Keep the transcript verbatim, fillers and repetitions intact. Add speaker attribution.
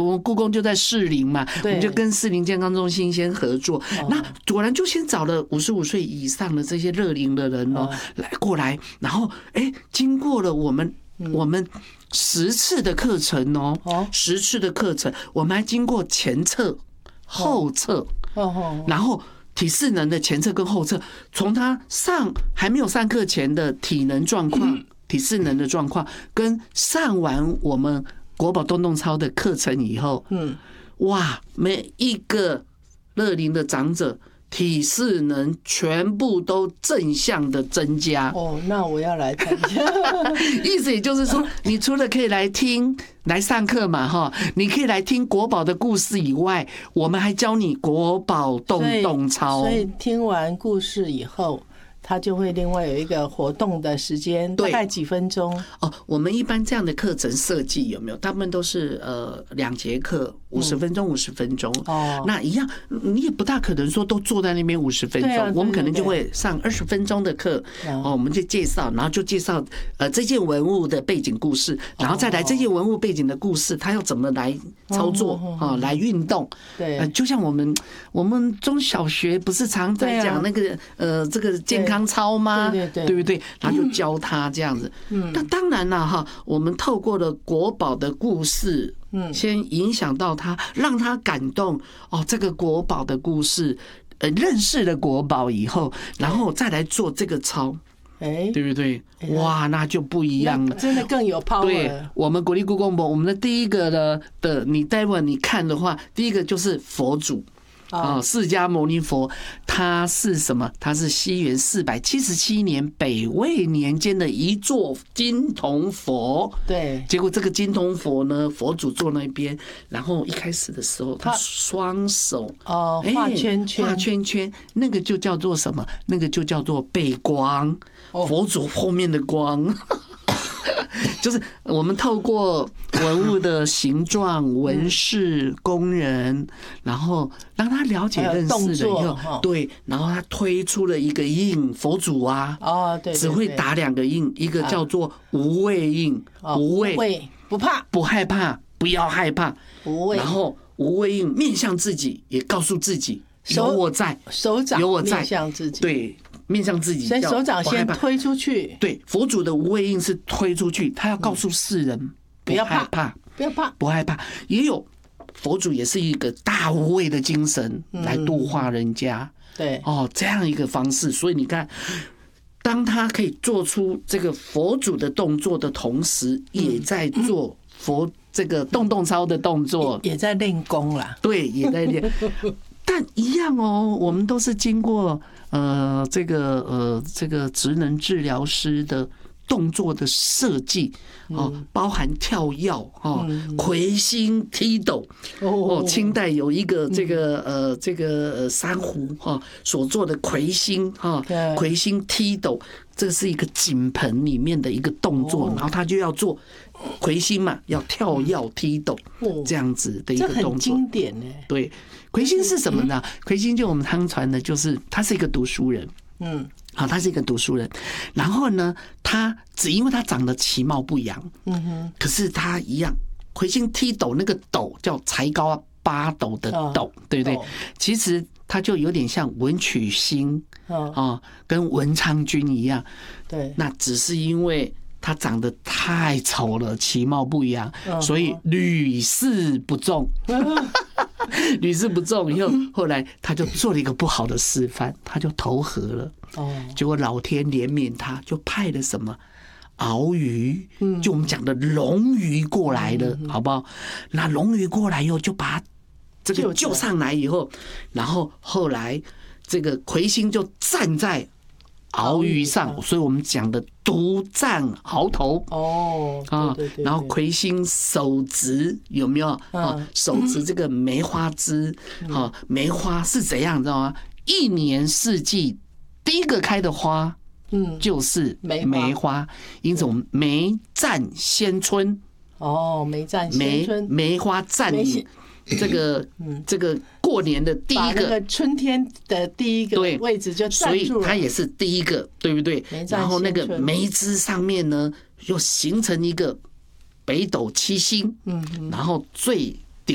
Speaker 1: 我们故宫就在士林嘛，我们就跟士林健康中心先合作，那果然就先找了五十五岁以上的这些乐龄的人哦来过来，然后哎，经过了我们我们十次的课程哦，十次的课程，我们还经过前测、后测，然后体适能的前测跟后测，从他上还没有上课前的体能状况、体适能的状况，跟上完我们国宝动动操的课程以后，嗯，哇，每一个乐龄的长者体适能全部都正向的增加。
Speaker 2: 哦，那我要来参加。
Speaker 1: 意思也就是说，你除了可以来听来上课嘛，哈，你可以来听国宝的故事以外，我们还教你国宝动动操。
Speaker 2: 所以听完故事以后，它就会另外有一个活动的时间，大概几分钟
Speaker 1: 哦。我们一般这样的课程设计有没有？他们都是呃两节课，五十分钟，五十分钟。哦，那一样，你也不大可能说都坐在那边五十分钟，我们可能就会上二十分钟的课。哦，我们就介绍，然后就介绍呃这件文物的背景故事，然后再来这件文物背景的故事，它要怎么来操作啊，来运动。对，就像我们我们中小学不是常在讲那个呃这个健康操吗？对对对，对不对？然后就教他这样子。嗯，那当然了哈，我们透过了国宝的故事，嗯，先影响到他，让他感动哦。这个国宝的故事，呃，认识了国宝以后，然后再来做这个操。哎，对不对？哇，那就不一样了，
Speaker 2: 真的更有 power。
Speaker 1: 对，我们国立故宫博，我们的第一个的的，你待会你看的话，第一个就是佛祖。啊，释迦牟尼佛，他是什么？他是西元四百七十七年北魏年间的一座金铜佛。对，结果这个金铜佛呢，佛祖坐那边，然后一开始的时候，他双手
Speaker 2: 哦画圈圈，
Speaker 1: 画圈圈，那个就叫做什么？那个就叫做背光，佛祖后面的光。就是我们透过文物的形状、纹饰、工人，然后让他了解、认识了以后，对，然后他推出了一个印，佛祖啊，哦，对，只会打两个印，一个叫做无畏印，无畏，
Speaker 2: 不怕，
Speaker 1: 不害怕，不要害怕，
Speaker 2: 无畏，
Speaker 1: 然后无畏印面向自己，也告诉自己有我在，
Speaker 2: 手掌
Speaker 1: 有我在，
Speaker 2: 面向自己，
Speaker 1: 对。面向自己，
Speaker 2: 所以手掌先推出去。
Speaker 1: 对，佛祖的无畏印是推出去，他要告诉世人不要害怕，
Speaker 2: 不要怕，
Speaker 1: 不害怕。也有佛祖也是一个大无畏的精神来度化人家。对，哦，这样一个方式，所以你看，当他可以做出这个佛祖的动作的同时，也在做佛这个动动操的动作，
Speaker 2: 也在练功啦。
Speaker 1: 对，也在练。但一样哦，我们都是经过呃这个呃这个职能治疗师的动作的设计哦，包含跳跃哦、魁星踢斗哦。清代有一个这个呃这个珊瑚哈所做的魁星哈，魁星踢斗，这是一个井盆里面的一个动作，然后他就要做魁星嘛，要跳跃踢斗这样子的一个动作，
Speaker 2: 这很经典呢。
Speaker 1: 对。魁星是什么呢？魁星就我们汤传的，就是他是一个读书人，嗯，好，他是一个读书人。然后呢，他只因为他长得其貌不扬，嗯哼，可是他一样，魁星踢斗那个斗叫才高八斗的斗，对不对？其实他就有点像文曲星啊，跟文昌君一样，对，那只是因为他长得太丑了，其貌不扬，所以屡试不中。屡试不中以后，后来他就做了一个不好的示范，他就投河了。哦，结果老天怜悯他，就派了什么鳌鱼，就我们讲的龙鱼过来了，好不好？那龙鱼过来以后，就把这个救上来以后，然后后来这个魁星就站在鳌鱼上，所以我们讲的独占鳌头哦啊，然后魁星手执有没有啊？手执这个梅花枝啊，梅花是怎样，知道吗？一年四季第一个开的花，嗯，就是梅花，因此我们梅占先春
Speaker 2: 哦，梅占先春，
Speaker 1: 梅花占领这个这个过年的第一个
Speaker 2: 春天的第一个位置就站住了，
Speaker 1: 所以它也是第一个，对不对？然后那个梅枝上面呢，又形成一个北斗七星，嗯，然后最